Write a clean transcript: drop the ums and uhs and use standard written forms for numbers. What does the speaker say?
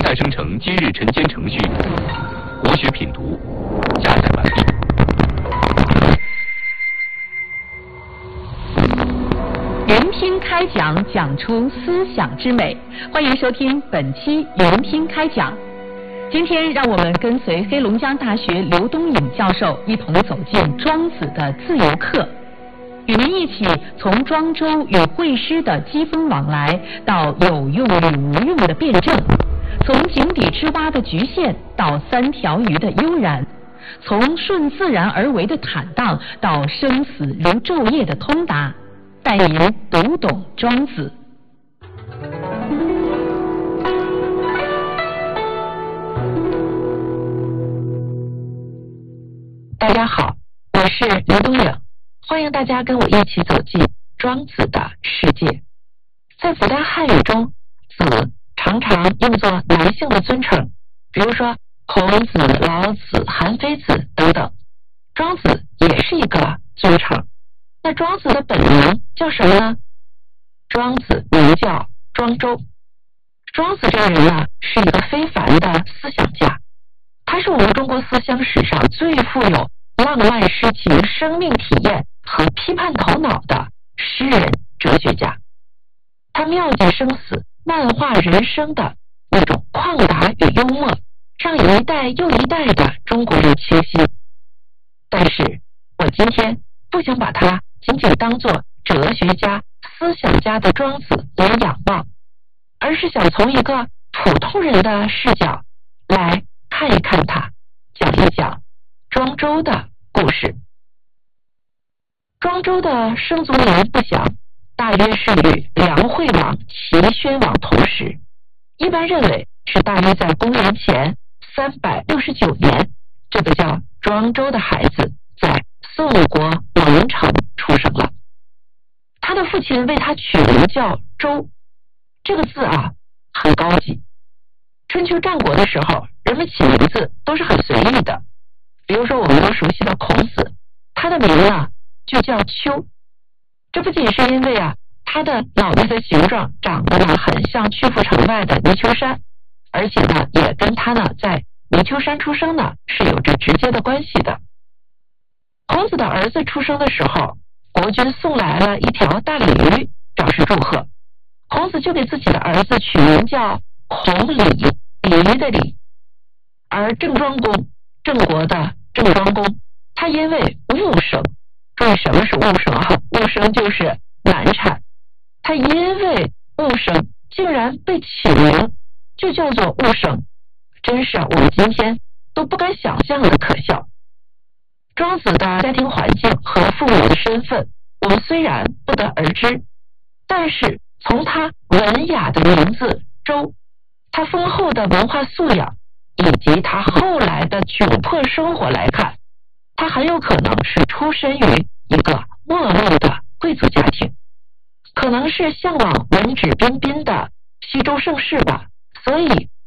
代生成今日晨间程序，国学品读，下载完毕。 原拼开讲，讲出思想之美。欢迎收听本期原拼开讲。今天让我们跟随黑龙江大学刘东颖教授一同走进庄子的自由课，与您一起从庄周与会师的机锋往来，到有用与无用的辩证，从井底之蛙的局限到三条鱼的悠然，从顺自然而为的坦荡到生死如昼夜的通达，带您读懂庄子。 大家好，我是刘东颖，欢迎大家跟我一起走进庄子的世界。在古代汉语中，子常常用作男性的尊称，比如说孔子、老子、韩非子等等。庄子也是一个尊称。那庄子的本名叫什么呢？庄子名叫庄周。庄子这个人呢，是一个非凡的思想家，他是我们中国思想史上最富有浪漫诗情、生命体验和批判头脑的诗人、哲学家。他妙解生死、漫画人生的那种旷达与幽默，让一代又一代的中国人倾心。但是我今天不想把他仅仅当作哲学家、思想家的庄子来仰望，而是想从一个普通人的视角来看一看他，讲一讲庄周的故事。庄周的生卒年不详，大约是与梁惠王、齐宣王同时，一般认为是大约在公元前369年，这个叫庄周的孩子在宋国龙城出生了。他的父亲为他取名叫周，这个字啊很高级。春秋战国的时候，人们起名字都是很随意的，比如说我们都熟悉的孔子，他的名啊就叫丘。这不仅是因为啊他的脑袋的形状长得呢很像曲阜城外的泥丘山，而且呢也跟他呢在泥丘山出生呢是有着直接的关系的。孔子的儿子出生的时候，国君送来了一条大鲤鱼表示祝贺，孔子就给自己的儿子取名叫孔鲤，鲤鱼的鲤。而郑庄公，郑国的郑庄公，他因为误生，注意什么是误生啊？误生就是难产，他因为误生竟然被起名就叫做误生，真是我们今天都不敢想象的可笑。庄子的家庭环境和父母的身份我们虽然不得而知，但是从他文雅的名字周，他丰厚的文化素养，以及他后来的窘迫生活来看，他很有可能是出身于一个没落的贵族家庭，可能是向往文质彬彬的西周盛世吧，所以